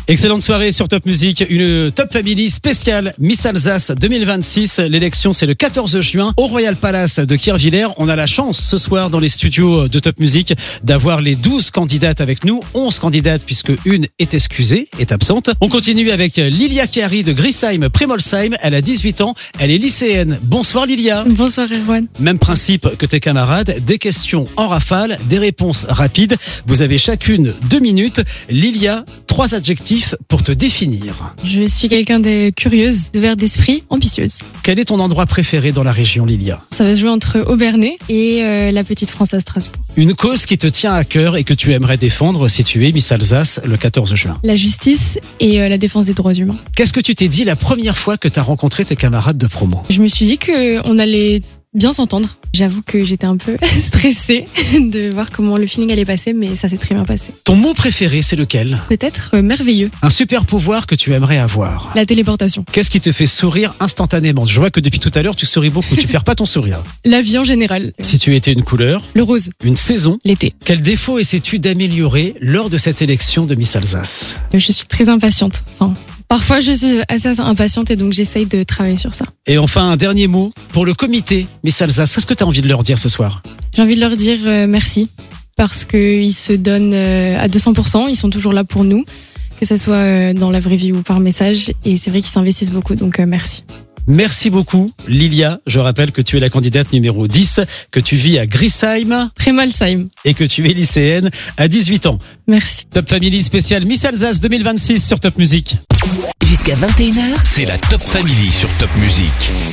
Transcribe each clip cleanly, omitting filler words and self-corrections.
Excellente soirée sur Top Music, une Top Family spéciale Miss Alsace 2026. L'élection, c'est le 14 juin au Royal Palace de Kirchwiller. On a la chance ce soir dans les studios de Top Music d'avoir les 12 candidates avec nous. 11 candidates puisque une est excusée, est absente. On continue avec Lilia Chiari de Griesheim, Primolsheim. Elle a 18 ans, elle est lycéenne. Bonsoir Lilia. Bonsoir Erwan. Même principe que tes camarades, des questions en rafale, des réponses rapides. Vous avez chacune 2 minutes. Lilia, 3 adjectifs pour te définir. Je suis quelqu'un de curieuse, d'ouverte d'esprit, ambitieuse. Quel est ton endroit préféré dans la région, Lilia? Ça va se jouer entre Aubernais et la Petite France à Strasbourg. Une cause qui te tient à cœur et que tu aimerais défendre si tu es Miss Alsace le 14 juin. La justice et la défense des droits humains. Qu'est-ce que tu t'es dit la première fois que tu as rencontré tes camarades de promo? Je me suis dit qu'on allait bien s'entendre. J'avoue que j'étais un peu stressée de voir comment le feeling allait passer, mais ça s'est très bien passé. Ton mot préféré, c'est lequel? Peut-être merveilleux. Un super pouvoir que tu aimerais avoir? La téléportation. Qu'est-ce qui te fait sourire instantanément? Je vois que depuis tout à l'heure, tu souris beaucoup. Tu perds pas ton sourire. La vie en général. Si tu étais une couleur? Le rose. Une saison? L'été. Quel défaut essaies-tu d'améliorer lors de cette élection de Miss Alsace? Je suis très impatiente. Parfois, je suis assez impatiente et donc j'essaye de travailler sur ça. Et enfin, un dernier mot pour le comité Miss Alsace. Qu'est-ce que tu as envie de leur dire ce soir? J'ai envie de leur dire merci parce qu'ils se donnent à 200%. Ils sont toujours là pour nous, que ce soit dans la vraie vie ou par message. Et c'est vrai qu'ils s'investissent beaucoup, donc merci. Merci beaucoup, Lilia. Je rappelle que tu es la candidate numéro 10, que tu vis à Griesheim. Primolsheim. Et que tu es lycéenne à 18 ans. Merci. Top Family spécial Miss Alsace 2026 sur Top Music. Jusqu'à 21h, c'est la Top Family sur Top Music.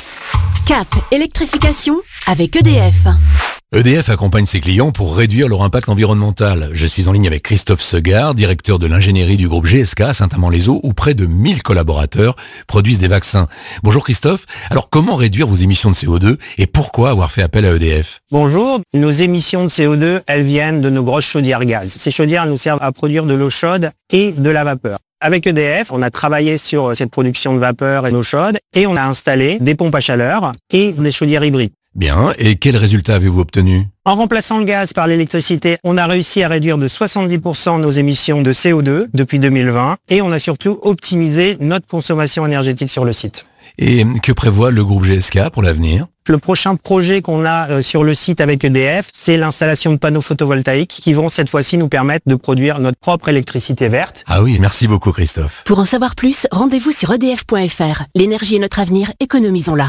Cap électrification avec EDF. EDF accompagne ses clients pour réduire leur impact environnemental. Je suis en ligne avec Christophe Segard, directeur de l'ingénierie du groupe GSK à Saint-Amand-les-Eaux, où près de 1000 collaborateurs produisent des vaccins. Bonjour Christophe. Alors comment réduire vos émissions de CO2 et pourquoi avoir fait appel à EDF? Bonjour. Nos émissions de CO2, elles viennent de nos grosses chaudières gaz. Ces chaudières nous servent à produire de l'eau chaude et de la vapeur. Avec EDF, on a travaillé sur cette production de vapeur et d'eau chaude et on a installé des pompes à chaleur et des chaudières hybrides. Bien, et quels résultats avez-vous obtenus? En remplaçant le gaz par l'électricité, on a réussi à réduire de 70% nos émissions de CO2 depuis 2020 et on a surtout optimisé notre consommation énergétique sur le site. Et que prévoit le groupe GSK pour l'avenir? Le prochain projet qu'on a sur le site avec EDF, c'est l'installation de panneaux photovoltaïques qui vont cette fois-ci nous permettre de produire notre propre électricité verte. Ah oui, merci beaucoup Christophe. Pour en savoir plus, rendez-vous sur edf.fr. L'énergie est notre avenir, économisons-la.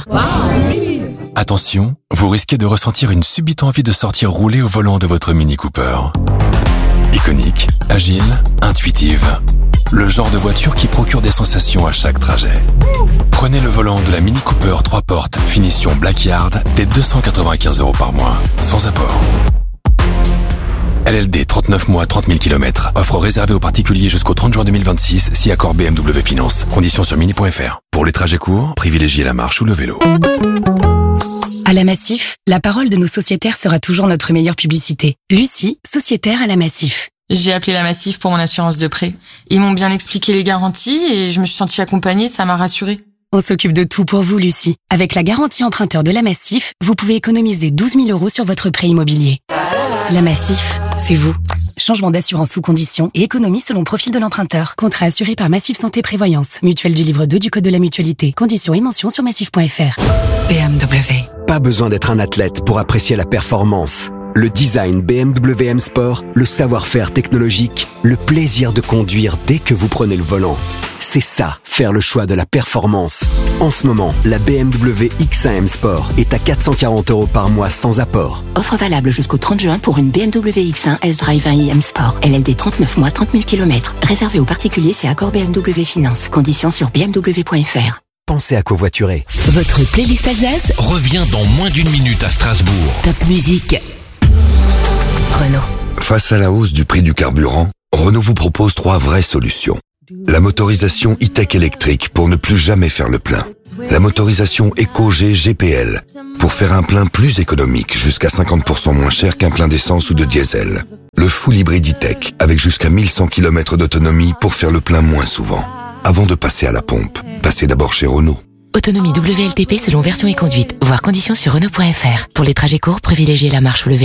Attention, vous risquez de ressentir une subite envie de sortir rouler au volant de votre Mini Cooper. Iconique, agile, intuitive. Le genre de voiture qui procure des sensations à chaque trajet. Prenez le volant de la Mini Cooper 3 portes, finition Blackyard, dès 295 € par mois, sans apport. LLD 39 mois, 30 000 km. Offre réservée aux particuliers jusqu'au 30 juin 2026, si accord BMW Finance. Conditions sur mini.fr. Pour les trajets courts, privilégiez la marche ou le vélo. À la Massif, la parole de nos sociétaires sera toujours notre meilleure publicité. Lucie, sociétaire à la Massif. J'ai appelé la Massif pour mon assurance de prêt. Ils m'ont bien expliqué les garanties et je me suis sentie accompagnée, ça m'a rassurée. On s'occupe de tout pour vous, Lucie. Avec la garantie emprunteur de la Massif, vous pouvez économiser 12 000 € sur votre prêt immobilier. La Massif, c'est vous. Changement d'assurance sous condition et économie selon profil de l'emprunteur. Contrat assuré par Massif Santé Prévoyance. Mutuelle du livre 2 du Code de la Mutualité. Conditions et mentions sur massif.fr. BMW. Pas besoin d'être un athlète pour apprécier la performance. Le design BMW M Sport, le savoir-faire technologique, le plaisir de conduire dès que vous prenez le volant. C'est ça, faire le choix de la performance. En ce moment, la BMW X1 M Sport est à 440 € par mois sans apport. Offre valable jusqu'au 30 juin pour une BMW X1 S-Drive 1i M Sport. LLD 39 mois, 30 000 km. Réservé aux particuliers, c'est accord BMW Finance. Conditions sur bmw.fr. Pensez à covoiturer. Votre playlist Alsace Revient dans moins d'1 minute à Strasbourg. Top Music. Renault. Face à la hausse du prix du carburant, Renault vous propose 3 vraies solutions. La motorisation e-tech électrique pour ne plus jamais faire le plein. La motorisation EcoG GPL pour faire un plein plus économique, jusqu'à 50% moins cher qu'un plein d'essence ou de diesel. Le full hybride e-tech avec jusqu'à 1100 km d'autonomie pour faire le plein moins souvent. Avant de passer à la pompe, passez d'abord chez Renault. Autonomie WLTP selon version et conduite. Voir conditions sur Renault.fr. Pour les trajets courts, privilégiez la marche ou le vélo.